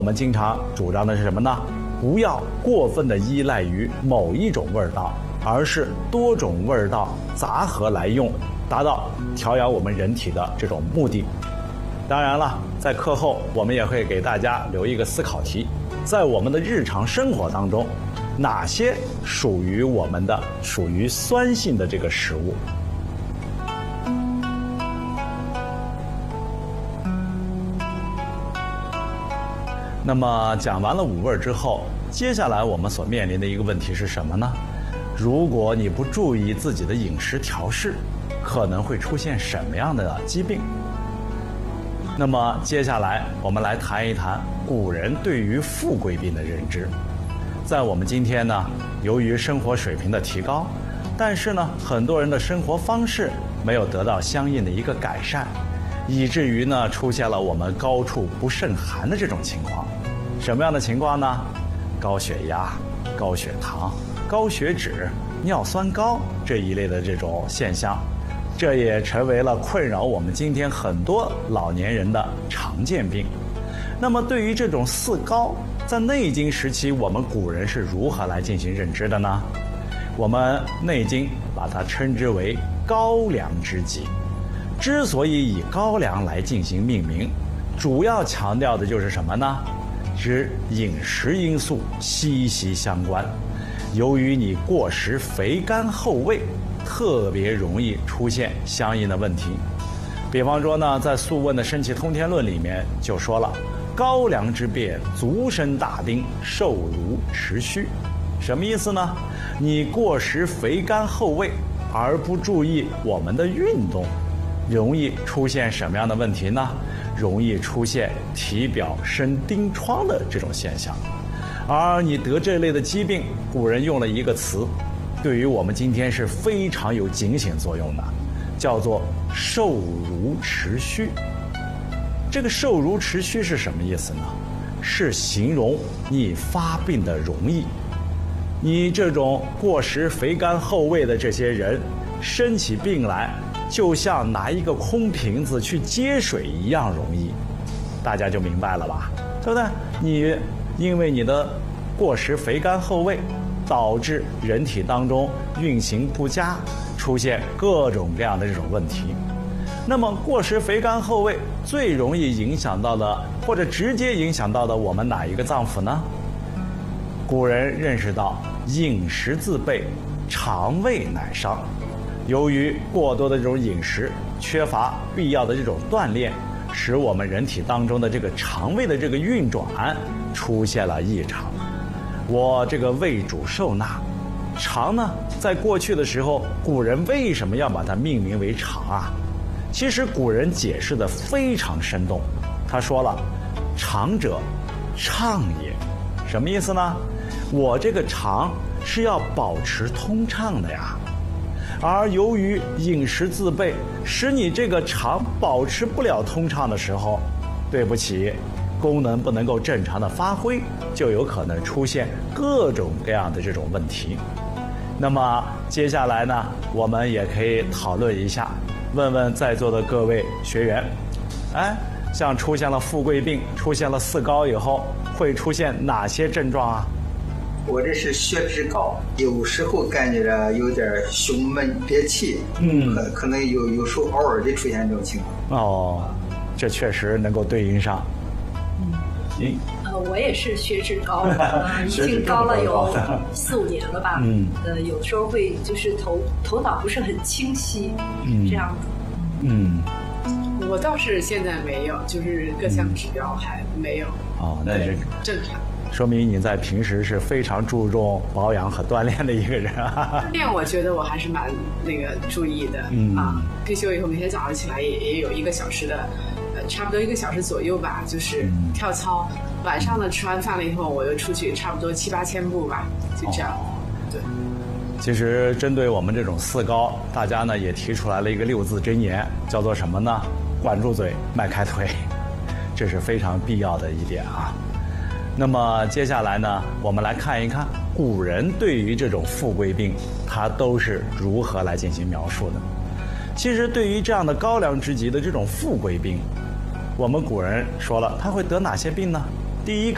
我们经常主张的是什么呢？不要过分的依赖于某一种味道，而是多种味道杂合来用，达到调养我们人体的这种目的。当然了，在课后我们也会给大家留一个思考题，在我们的日常生活当中，哪些属于我们的属于酸性的这个食物？那么讲完了五味之后，接下来我们所面临的一个问题是什么呢？如果你不注意自己的饮食调试，可能会出现什么样的疾病？那么接下来我们来谈一谈古人对于富贵病的认知。在我们今天呢，由于生活水平的提高，但是呢，很多人的生活方式没有得到相应的一个改善，以至于呢，出现了我们高处不胜寒的这种情况。什么样的情况呢？高血压、高血糖、高血脂、尿酸高这一类的这种现象，这也成为了困扰我们今天很多老年人的常见病。那么对于这种四高，在内经时期我们古人是如何来进行认知的呢？我们内经把它称之为高粱之疾。之所以以高粱来进行命名，主要强调的就是什么呢？之饮食因素息息相关。由于你过食肥甘厚味，特别容易出现相应的问题。比方说呢，在《素问》的《肾气通天论》里面就说了，高粱之变，足生大丁，瘦如持虚。什么意思呢？你过食肥甘厚味，而不注意我们的运动，容易出现什么样的问题呢？容易出现体表生疔疮的这种现象。而你得这类的疾病，古人用了一个词，对于我们今天是非常有警醒作用的，叫做瘦如持虚。这个瘦如持虚是什么意思呢？是形容你发病的容易。你这种过食肥甘厚味的这些人，生起病来就像拿一个空瓶子去接水一样容易。大家就明白了吧？对不对？你因为你的过食肥甘厚味，导致人体当中运行不佳，出现各种各样的这种问题。那么过食肥甘厚味最容易影响到的，或者直接影响到的我们哪一个脏腑呢？古人认识到饮食自备，肠胃乃伤。由于过多的这种饮食，缺乏必要的这种锻炼，使我们人体当中的这个肠胃的这个运转出现了异常。我这个胃主受纳，肠呢，在过去的时候，古人为什么要把它命名为肠啊？其实古人解释的非常生动，他说了，肠者，畅也。什么意思呢？我这个肠是要保持通畅的呀。而由于饮食自备，使你这个肠保持不了通畅的时候，对不起，功能不能够正常的发挥，就有可能出现各种各样的这种问题。那么接下来呢，我们也可以讨论一下，问问在座的各位学员，像出现了富贵病，出现了四高以后，会出现哪些症状啊？ 我这是血脂高，有时候感觉着有点胸闷憋气，可能有时候偶尔的出现这种情况。 哦，这确实能够对应上。 我也是血脂高，已经高了有4、5年了吧。有的时候会就是头脑不是很清晰，这样的。 我倒是现在没有，就是各项指标还没有。 那是正常。 说明你在平时是非常注重保养和锻炼的一个人啊。 锻炼我觉得我还是蛮注意的退休以后每天早上起来也有1个小时的，差不多1个小时左右吧，就是跳操。晚上呢吃完饭了以后，我又出去差不多7、8千步吧，就这样。对。 其实针对我们这种四高，大家呢也提出来了一个6字真言，叫做什么呢？管住嘴，迈开腿，这是非常必要的一点啊。那么接下来呢，我们来看一看古人对于这种富贵病，他都是如何来进行描述的。其实对于这样的高粱之疾的这种富贵病，我们古人说了，他会得哪些病呢？第一个